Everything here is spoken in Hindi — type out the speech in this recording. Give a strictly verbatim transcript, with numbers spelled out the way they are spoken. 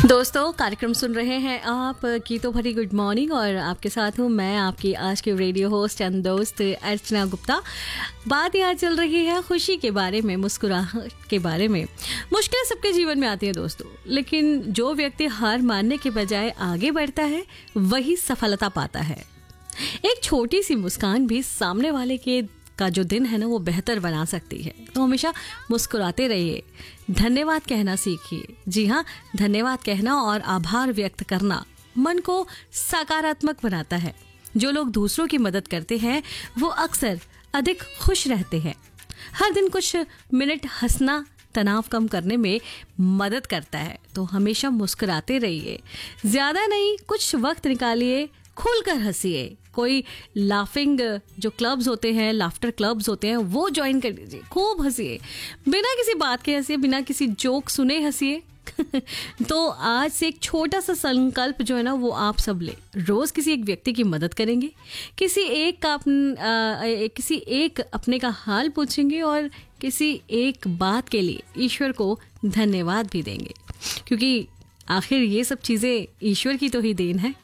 दोस्तों, कार्यक्रम सुन रहे हैं आप की तो भरी गुड मॉर्निंग और आपके साथ हूँ मैं, आपकी आज की रेडियो होस्ट एंड दोस्त अर्चना गुप्ता। बात यहाँ चल रही है खुशी के बारे में, मुस्कुराहट के बारे में। मुश्किलें सबके जीवन में आती हैं दोस्तों, लेकिन जो व्यक्ति हार मानने के बजाय आगे बढ़ता है वही सफलता पाता है। एक छोटी सी मुस्कान भी सामने वाले के का जो दिन है ना वो बेहतर बना सकती है। तो हमेशा मुस्कुराते रहिए, धन्यवाद कहना सीखिए। जी हाँ, धन्यवाद कहना और आभार व्यक्त करना मन को सकारात्मक बनाता है। जो लोग दूसरों की मदद करते हैं वो अक्सर अधिक खुश रहते हैं। हर दिन कुछ मिनट हंसना तनाव कम करने में मदद करता है। तो हमेशा मुस्कुराते रहिए, ज्यादा नहीं, कुछ वक्त निकालिए, खुलकर हंसिए। कोई लाफिंग जो क्लब्स होते हैं, लाफ्टर क्लब्स होते हैं, वो ज्वाइन कर लीजिए, खूब हंसिए, बिना किसी बात के हंसिए, बिना किसी जोक सुने हंसिए। तो आज से एक छोटा सा संकल्प जो है ना वो आप सब ले, रोज किसी एक व्यक्ति की मदद करेंगे, किसी एक का अपन, आ, किसी एक अपने का हाल पूछेंगे और किसी एक बात के लिए ईश्वर को धन्यवाद भी देंगे, क्योंकि आखिर ये सब चीज़ें ईश्वर की तो ही देन है।